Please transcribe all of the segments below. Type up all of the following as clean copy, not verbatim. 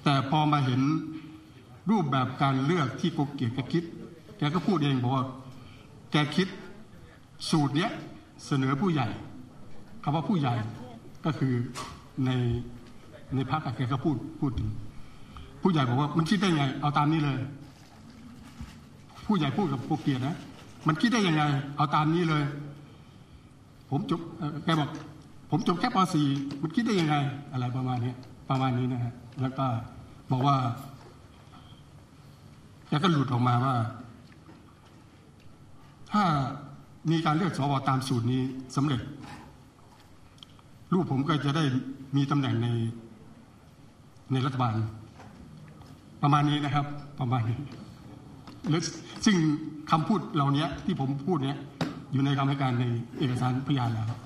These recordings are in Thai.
แต่พอมาเห็นรูปแบบการเลือกที่โกเกียรติแกคิดแกก็พูดเองบอกว่าแกคิดสูตรเนี้ยเสนอผู้ใหญ่คำว่าผู้ใหญ่ก็คือในพรรคแกก็พูดถึงผู้ใหญ่บอกว่ามันคิดได้ไงเอาตามนี้เลยผู้ใหญ่พูดกับโกเกียรตินะมันคิดได้ยังไงเอาตามนี้เลยผมจบแกบอกผมจบแค่ป .4 มันคิดได้ยังไงอะไรประมาณนี้นะฮะแล้วก็บอกว่าแกก็หลุดออกมาว่าถ้ามีการเลือกสวตามสูตรนี้สำเร็จลูกผมก็จะได้มีตำแหน่งในรัฐบาลประมาณนี้นะครับประมาณนี้ซึ่งคำพูดเหล่านี้ที่ผมพูดเนี้ยอยู่ในคำให้การในเอกสารพยานแล้ว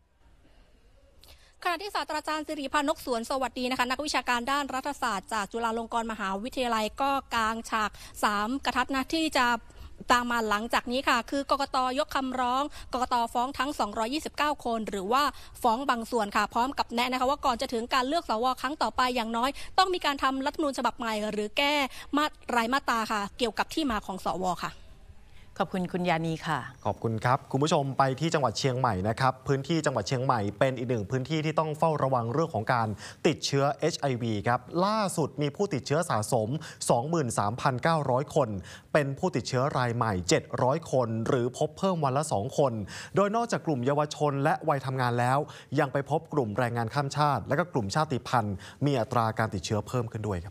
ขณะที่ศาสตราจารย์สิริพันธ์นกสวนสวัสดีนะคะนักวิชาการด้านรัฐศาสตร์จากจุฬาลงกรณ์มหาวิทยาลัยก็กางฉาก3กระทัดนะที่จะตามมาหลังจากนี้ค่ะคือกกต.ยกคำร้องกกต.ฟ้องทั้ง229คนหรือว่าฟ้องบางส่วนค่ะพร้อมกับแนะนะคะว่าก่อนจะถึงการเลือกสวครั้งต่อไปอย่างน้อยต้องมีการทำรัฐธรรมนูญฉบับใหม่หรือแก้รายมาตราค่ะเกี่ยวกับที่มาของสวค่ะขอบคุณคุณยานีค่ะขอบคุณครับคุณผู้ชมไปที่จังหวัดเชียงใหม่นะครับพื้นที่จังหวัดเชียงใหม่เป็นอีกหนึ่งพื้นที่ที่ต้องเฝ้าระวังเรื่องของการติดเชื้อ HIV ครับล่าสุดมีผู้ติดเชื้อสะสม 23,900 คนเป็นผู้ติดเชื้อรายใหม่700คนหรือพบเพิ่มวันละ2คนโดยนอกจากกลุ่มเยาวชนและวัยทำงานแล้วยังไปพบกลุ่มแรงงานข้ามชาติและก็กลุ่มชาติพันธุ์มีอัตราการติดเชื้อเพิ่มขึ้นด้วยครับ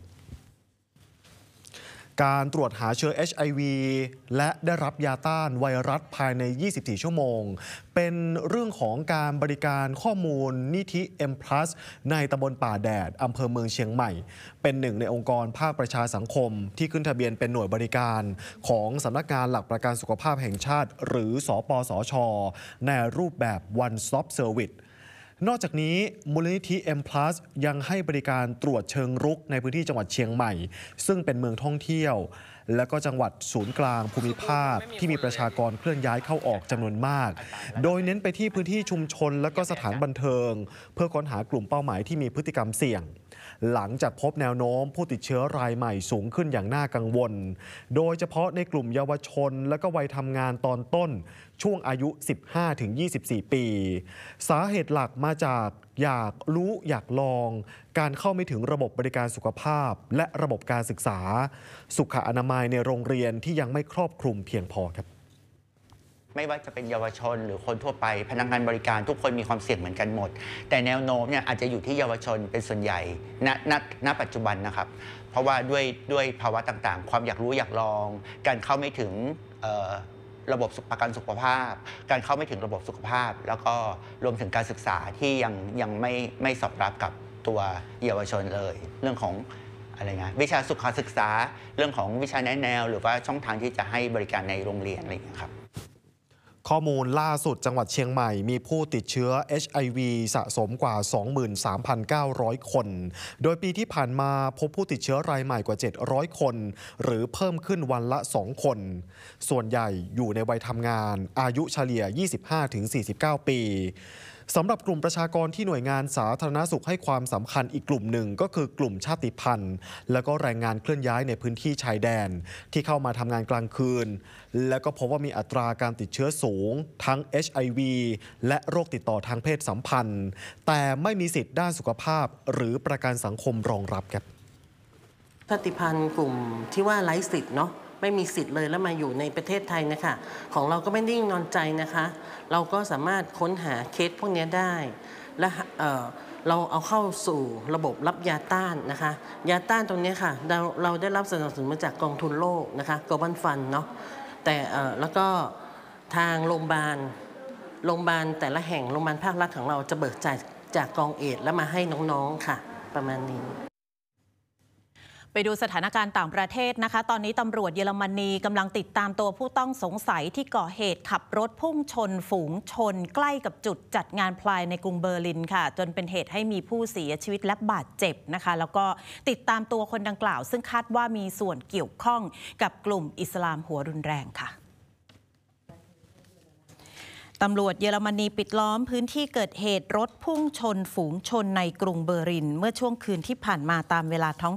การตรวจหาเชื้อ HIV และได้รับยาต้านไวรัสภายใน 24 ชั่วโมงเป็นเรื่องของการบริการข้อมูลนิธิ M+ ในตำบลป่าแดดอำเภอเมืองเชียงใหม่เป็นหนึ่งในองค์กรภาคประชาสังคมที่ขึ้นทะเบียนเป็นหน่วยบริการของสำนักงานหลักประกันสุขภาพแห่งชาติหรือสปสช.ในรูปแบบ One Stop Serviceนอกจากนี้มูลนิธิ M+ ยังให้บริการตรวจเชิงรุกในพื้นที่จังหวัดเชียงใหม่ซึ่งเป็นเมืองท่องเที่ยวและก็จังหวัดศูนย์กลางภูมิภาคที่มีประชากรเคลื่อนย้ายเข้าออกจำนวนมากโดยเน้นไปที่พื้นที่ชุมชนและก็สถานบันเทิงเพื่อค้นหากลุ่มเป้าหมายที่มีพฤติกรรมเสี่ยงหลังจากพบแนวโน้มผู้ติดเชื้อรายใหม่สูงขึ้นอย่างน่ากังวลโดยเฉพาะในกลุ่มเยาวชนและก็วัยทำงานตอนต้นช่วงอายุ 15-24 ปีสาเหตุหลักมาจากอยากรู้อยากลองการเข้าไม่ถึงระบบบริการสุขภาพและระบบการศึกษาสุขอนามัยในโรงเรียนที่ยังไม่ครอบคลุมเพียงพอครับไม่ว่าจะเป็นเยาวชนหรือคนทั่วไปพนักงานบริการทุกคนมีความเสี่ยงเหมือนกันหมดแต่แนวโน้มเนี่ยอาจจะอยู่ที่เยาวชนเป็นส่วนใหญ่ณปัจจุบันนะครับเพราะว่าด้วยภาวะต่างๆความอยากรู้อยากลองการเข้าไม่ถึงระบบประกันสุขภาพการเข้าไม่ถึงระบบสุขภาพแล้วก็รวมถึงการศึกษาที่ยังไม่สอดรับกับตัวเยาวชนเลยเรื่องของอะไรนะวิชาสุขศึกษาเรื่องของวิชาแนะแนวหรือว่าช่องทางที่จะให้บริการในโรงเรียนอะไรอย่างนี้ครับข้อมูลล่าสุดจังหวัดเชียงใหม่มีผู้ติดเชื้อ HIV สะสมกว่า 23,900 คนโดยปีที่ผ่านมาพบผู้ติดเชื้อรายใหม่กว่า700คนหรือเพิ่มขึ้นวันละ2คนส่วนใหญ่อยู่ในวัยทำงานอายุเฉลี่ย 25-49 ปีสำหรับกลุ่มประชากรที่หน่วยงานสาธารณสุขให้ความสำคัญอีกกลุ่มหนึ่งก็คือกลุ่มชาติพันธุ์และก็แรงงานเคลื่อนย้ายในพื้นที่ชายแดนที่เข้ามาทำงานกลางคืนและก็พบว่ามีอัตราการติดเชื้อสูงทั้ง HIV และโรคติดต่อทางเพศสัมพันธ์แต่ไม่มีสิทธิ์ด้านสุขภาพหรือประกันสังคมรองรับครับชาติพันธุ์กลุ่มที่ว่าไร้สิทธิ์เนาะไม่มีสิทธิ์เลยแล้วมาอยู่ในประเทศไทยนะคะของเราก็ไม่นิ่งนอนใจนะคะเราก็สามารถค้นหาเคสพวกนี้ได้และเราเอาเข้าสู่ระบบรับยาต้านนะคะยาต้านตรงนี้ค่ะเราได้รับสนับสนุนมาจากกองทุนโลกนะคะ Global Fund เนาะแต่แล้วก็ทางโรงพยาบาลแต่ละแห่งโรงพยาบาลภาครัฐของเราจะเบิกจ่ายจากกองเอดส์แล้วมาให้น้องๆค่ะประมาณนี้ไปดูสถานการณ์ต่างประเทศนะคะตอนนี้ตำรวจเยอรมนีกำลังติดตามตัวผู้ต้องสงสัยที่ก่อเหตุขับรถพุ่งชนฝูงชนใกล้กับจุดจัดงานพลายในกรุงเบอร์ลินค่ะจนเป็นเหตุให้มีผู้เสียชีวิตและบาดเจ็บนะคะแล้วก็ติดตามตัวคนดังกล่าวซึ่งคาดว่ามีส่วนเกี่ยวข้องกับกลุ่มอิสลามหัวรุนแรงค่ะตำรวจเยอรมนีปิดล้อมพื้นที่เกิดเหตุรถพุ่งชนฝูงชนในกรุงเบอร์ลินเมื่อช่วงคืนที่ผ่านมาตามเวลาท้อง